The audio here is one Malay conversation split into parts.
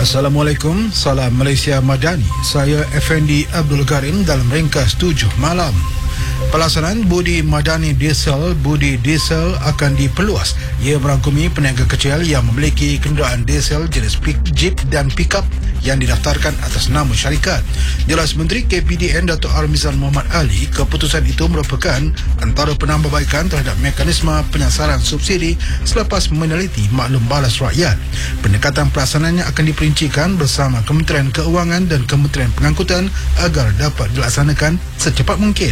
Assalamualaikum, salam Malaysia Madani. Saya Effendi Abdul Karim dalam ringkas 7 malam. Pelaksanaan budi madani diesel akan diperluas. Ia merangkumi peniaga kecil yang memiliki kenderaan diesel jenis Jeep dan pickup yang didaftarkan atas nama syarikat. Jelas Menteri KPDN Datuk Armizan Muhammad Ali, keputusan itu merupakan antara penambahbaikan terhadap mekanisme penyasaran subsidi selepas meneliti maklum balas rakyat. Pendekatan pelaksanaannya akan diperincikan bersama Kementerian Keuangan dan Kementerian Pengangkutan agar dapat dilaksanakan secepat mungkin.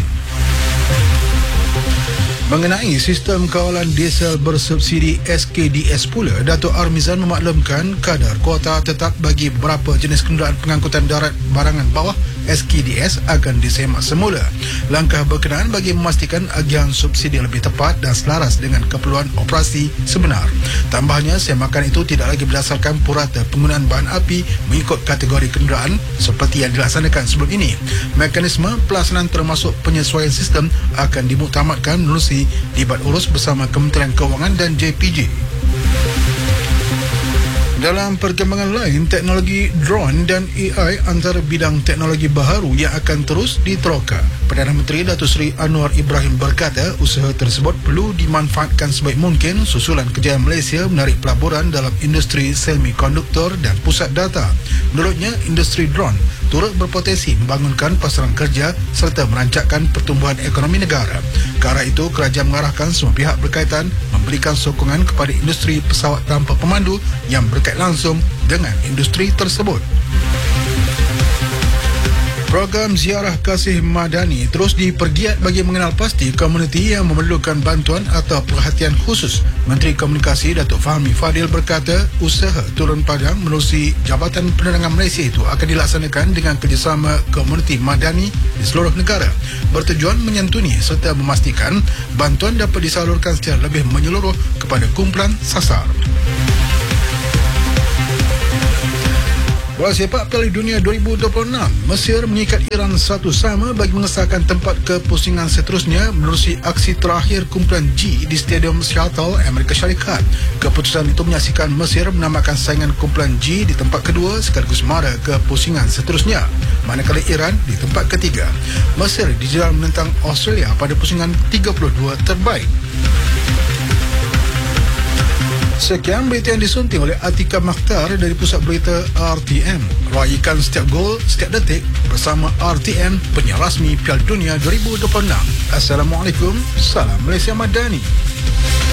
Mengenai sistem kawalan diesel bersubsidi SKDS pula, Datuk Armizan memaklumkan kadar kuota tetap bagi beberapa jenis kenderaan pengangkutan darat barangan bawah SKDS akan disemak semula. Langkah berkenaan bagi memastikan agihan subsidi lebih tepat dan selaras dengan keperluan operasi sebenar. Tambahnya, semakan itu tidak lagi berdasarkan purata penggunaan bahan api mengikut kategori kenderaan seperti yang dilaksanakan sebelum ini. Mekanisme pelaksanaan termasuk penyesuaian sistem akan dimuktamadkan menerusi libat urus bersama Kementerian Keuangan dan JPJ. Dalam perkembangan lain, teknologi drone dan AI antara bidang teknologi baharu yang akan terus diteroka. Perdana Menteri Datuk Seri Anwar Ibrahim berkata usaha tersebut perlu dimanfaatkan sebaik mungkin susulan kejayaan Malaysia menarik pelaburan dalam industri semikonduktor dan pusat data. Menurutnya, industri drone turut berpotensi membangunkan pasaran kerja serta merancangkan pertumbuhan ekonomi negara. Ke arah itu, kerajaan mengarahkan semua pihak berkaitan memberikan sokongan kepada industri pesawat tanpa pemandu yang berkait langsung dengan industri tersebut. Program ziarah kasih madani terus dipergiat bagi mengenal pasti komuniti yang memerlukan bantuan atau perhatian khusus. Menteri Komunikasi Datuk Fahmi Fadil berkata usaha turun padang menerusi Jabatan Penerangan Malaysia itu akan dilaksanakan dengan kerjasama komuniti madani di seluruh negara, bertujuan menyantuni serta memastikan bantuan dapat disalurkan secara lebih menyeluruh kepada kumpulan sasar. Bola sepak Piala Dunia 2026, Mesir mengikat Iran satu sama bagi mengesahkan tempat kepusingan seterusnya menerusi aksi terakhir kumpulan G di Stadium Seattle, Amerika Syarikat. Keputusan itu menyaksikan Mesir menambahkan saingan kumpulan G di tempat kedua sekaligus mara kepusingan seterusnya, manakala Iran di tempat ketiga. Mesir dijeral menentang Australia pada pusingan 32 terbaik. Sekian berita yang disunting oleh Atika Makhtar dari Pusat Berita RTM. Raikan setiap gol, setiap detik bersama RTM, penyiar rasmi Piala Dunia 2026. Assalamualaikum, salam Malaysia Madani.